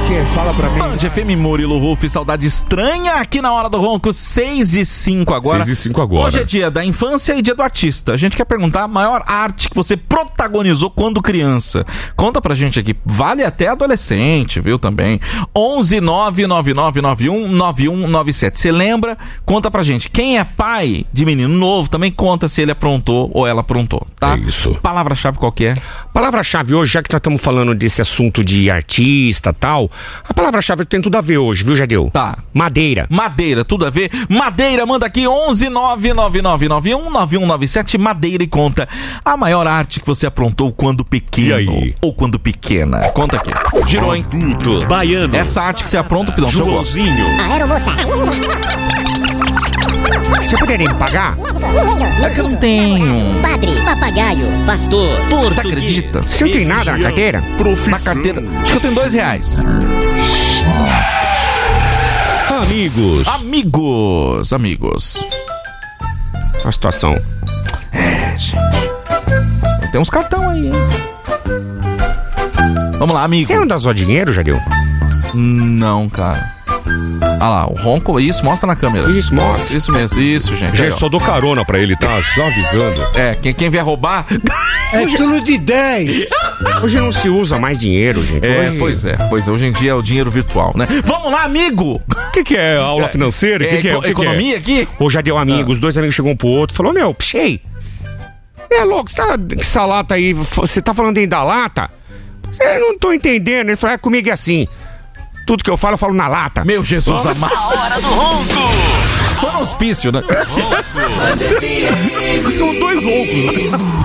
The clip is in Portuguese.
quê? Fala pra mim. Band FM, Murilo Ruff, saudade estranha aqui na Hora do Ronco, 6h05 agora. 6h05 agora. Hoje é dia da infância e dia do artista. A gente quer perguntar a maior arte que você protagonizou quando criança. Conta pra gente aqui. Vale até adolescente, viu, também. 11-99991-9197. Você lembra? Conta pra gente. Quem é pai de menino novo também conta se ele aprontou ou ela aprontou, tá? É isso. Palavra-chave qual que é? Palavra-chave hoje, já que nós estamos falando desse assunto de artista e tal, a palavra-chave tem tudo a ver hoje, viu, Jadeu? Tá. Madeira. Madeira, tudo a ver? Madeira, manda aqui 11-99991-9197. Madeira e conta a maior arte que você aprontou quando pequeno. E aí? Ou quando pequena. Conta aqui. Girou, hein? Tudo. Baiano. Essa arte que você apronta, pilão, seu gosto. Joãozinho. Aeromoça. Você poderia me pagar? Eu não tenho. Padre, papagaio, pastor, Você português. acredita? Você não tem nada na carteira? Na carteira. Acho que eu tenho R$2. Amigos. A situação. Tem uns cartão aí, hein? Vamos lá, amigo. Você não dá só dinheiro, Jadeu? Não, cara. Ah lá, o ronco, isso, mostra na câmera. Isso, mostra. Isso mesmo, isso, gente. Aí, Gente, ó. só dou carona pra ele, tá? Só avisando. É, quem vier roubar... É tudo de 10. Hoje não se usa mais dinheiro, gente. Pois é, hoje em dia é o dinheiro virtual, né? Vamos lá, amigo! O que é aula financeira? O que é? Economia aqui? Ô, Jadeu, amigo, os dois amigos chegou um pro outro, falou, meu, pshei, é louco, você tá com essa lata aí, você tá falando aí da lata? Eu não tô entendendo. Ele falou, comigo é assim, tudo que eu falo na lata. Meu Jesus amado! A Hora do Ronco. Isso foi um hospício, né? São dois roncos.